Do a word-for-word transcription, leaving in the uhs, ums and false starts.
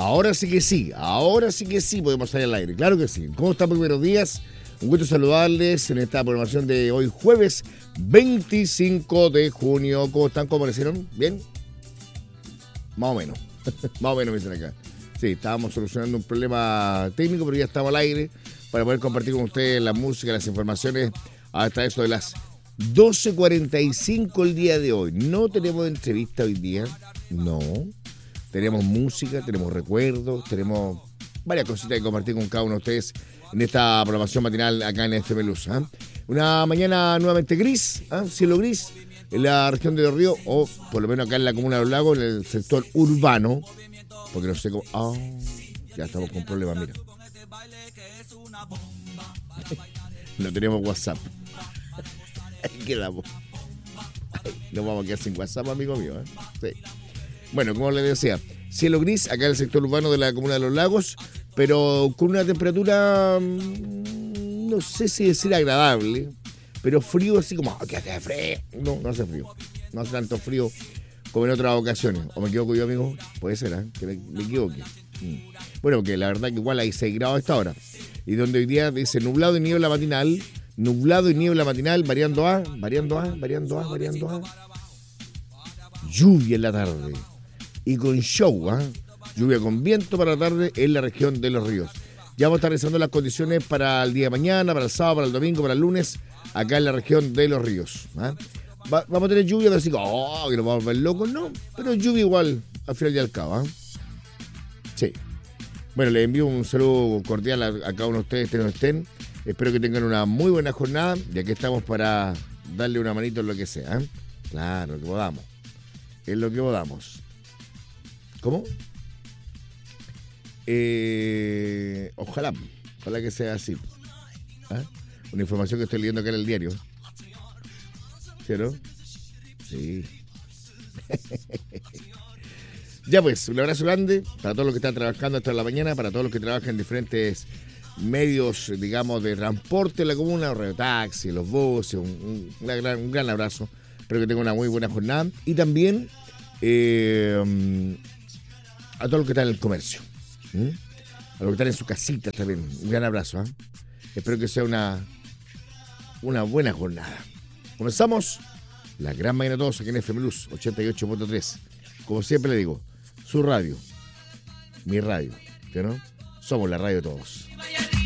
Ahora sí que sí, ahora sí que sí podemos salir al aire, claro que sí. ¿Cómo están? Buenos días, un gusto saludarles en esta programación de hoy jueves veinticinco de junio. ¿Cómo están? ¿Cómo amanecieron? ¿Bien? Más o menos, más o menos me dicen acá. Sí, estábamos solucionando un problema técnico, pero ya estamos al aire para poder compartir con ustedes la música, las informaciones hasta eso de las doce cuarenta y cinco el día de hoy. No tenemos entrevista hoy día, no. Tenemos música, tenemos recuerdos, tenemos varias cositas que compartir con cada uno de ustedes en esta programación matinal acá en F M Luz. ¿eh? Una mañana nuevamente gris, ¿eh? cielo gris, en la región de Los Ríos, o por lo menos acá en la comuna de Los Lagos, en el sector urbano, porque no sé cómo... Oh, ya estamos con problemas, mira. No tenemos WhatsApp. Ahí quedamos. Nos vamos a quedar sin WhatsApp, amigo mío. ¿eh? Sí. Bueno, como les decía, cielo gris acá en el sector urbano de la comuna de Los Lagos, pero con una temperatura, no sé si decir agradable, pero frío así como, ¿qué hace frío? No, no hace frío. No hace tanto frío como en otras ocasiones. ¿O me equivoco yo, amigo? Puede ser, ¿eh? Que me, me equivoque. Mm. Bueno, porque la verdad que igual hay seis grados a esta hora. Y donde hoy día dice nublado y niebla matinal, nublado y niebla matinal, variando a, variando a, variando a, variando a. Lluvia en la tarde. Y con show, ¿eh? Lluvia con viento para la tarde en la región de Los Ríos. Ya vamos a estar revisando las condiciones para el día de mañana, para el sábado, para el domingo, para el lunes, acá en la región de Los Ríos. ¿eh? Va, vamos a tener lluvia, pero así que, oh, que nos vamos a ver locos, no, pero lluvia igual, al final y al cabo. ¿eh? Sí. Bueno, les envío un saludo cordial a, a cada uno de ustedes, que no estén. Espero que tengan una muy buena jornada, y aquí estamos para darle una manito en lo que sea. ¿eh? Claro, lo que podamos. Es lo que podamos. ¿Cómo? Eh, ojalá, ojalá que sea así. ¿Ah? Una información que estoy leyendo acá en el diario. ¿Cierto? Sí. Ya pues, un abrazo grande para todos los que están trabajando hasta la mañana, para todos los que trabajan en diferentes medios, digamos, de transporte en la comuna, radio taxi, los buses, un, un, una gran, un gran abrazo. Espero que tengan una muy buena jornada. Y también eh, a todos los que están en el comercio. ¿Mm? A los que están en su casita también. Un gran abrazo. ¿eh? Espero que sea una, una buena jornada. Comenzamos la gran mañana de todos aquí en F M Luz ochenta y ocho punto tres. Como siempre le digo, su radio, mi radio, ¿sí, no? Somos la radio de todos.